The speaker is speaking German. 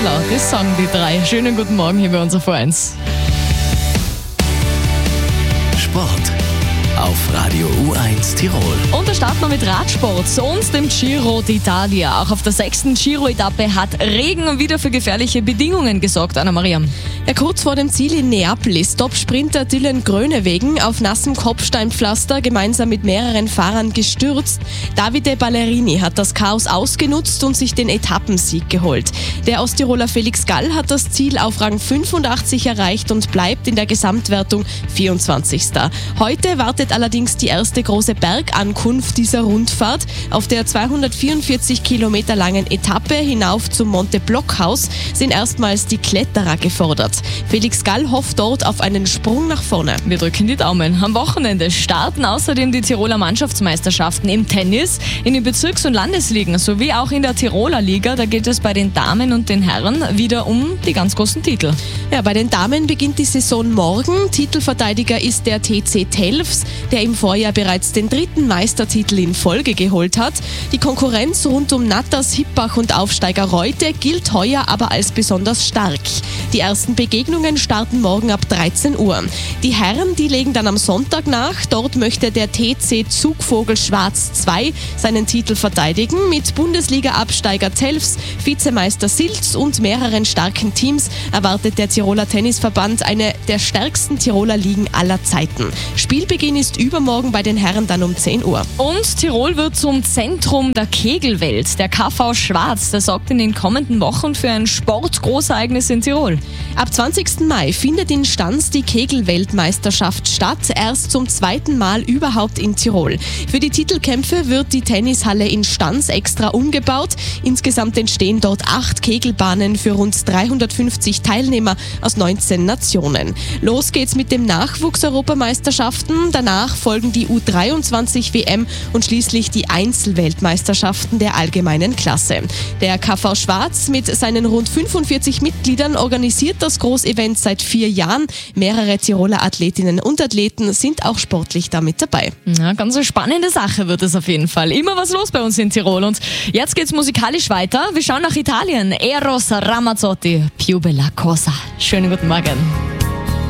Das sagen die drei. Schönen guten Morgen hier bei unserer Vereins. Sport auf Radio U1 Tirol. Und da starten wir mit Radsport und dem Giro d'Italia. Auch auf der 6. Giro-Etappe hat Regen wieder für gefährliche Bedingungen gesorgt, Anna-Maria. Ja, kurz vor dem Ziel in Neapel ist Top-Sprinter Dylan Groenewegen auf nassem Kopfsteinpflaster gemeinsam mit mehreren Fahrern gestürzt. Davide Ballerini hat das Chaos ausgenutzt und sich den Etappensieg geholt. Der Osttiroler Felix Gall hat das Ziel auf Rang 85 erreicht und bleibt in der Gesamtwertung 24. Heute wartet allerdings die erste große Bergankunft dieser Rundfahrt. Auf der 244 Kilometer langen Etappe hinauf zum Monte Blockhaus sind erstmals die Kletterer gefordert. Felix Gall hofft dort auf einen Sprung nach vorne. Wir drücken die Daumen. Am Wochenende starten außerdem die Tiroler Mannschaftsmeisterschaften im Tennis, in den Bezirks- und Landesligen sowie auch in der Tiroler Liga. Da geht es bei den Damen und den Herren wieder um die ganz großen Titel. Ja, bei den Damen beginnt die Saison morgen. Titelverteidiger ist der TC Telfs, der im Vorjahr bereits den 3. Meistertitel in Folge geholt hat. Die Konkurrenz rund um Natters, Hippach und Aufsteiger Reute gilt heuer aber als besonders stark. Die ersten Begegnungen starten morgen ab 13 Uhr. Die Herren, die legen dann am Sonntag nach. Dort möchte der TC Zugvogel Schwarz 2 seinen Titel verteidigen. Mit Bundesliga-Absteiger Telfs, Vizemeister Silz und mehreren starken Teams erwartet der Tiroler Tennisverband eine der stärksten Tiroler Ligen aller Zeiten. Spielbeginn ist übermorgen bei den Herren dann um 10 Uhr. Und Tirol wird zum Zentrum der Kegelwelt. Der KV Schwarz, der sorgt in den kommenden Wochen für ein Sportgroßereignis in Tirol. Ab 20. Mai findet in Stans die Kegelweltmeisterschaft statt, erst zum 2. Mal überhaupt in Tirol. Für die Titelkämpfe wird die Tennishalle in Stans extra umgebaut. Insgesamt entstehen dort 8 Kegelbahnen für rund 350 Teilnehmer aus 19 Nationen. Los geht's mit dem Nachwuchseuropameisterschaften. Danach folgen die U23-WM und schließlich die Einzelweltmeisterschaften der allgemeinen Klasse. Der KV Schwarz mit seinen rund 45 Mitgliedern organisiert das Großevent seit 4 Jahren. Mehrere Tiroler Athletinnen und Athleten sind auch sportlich damit dabei. Ja, ganz eine spannende Sache wird es auf jeden Fall. Immer was los bei uns in Tirol. Und jetzt geht's musikalisch weiter. Wir schauen nach Italien. Eros Ramazzotti, Più bella cosa. Schönen guten Morgen.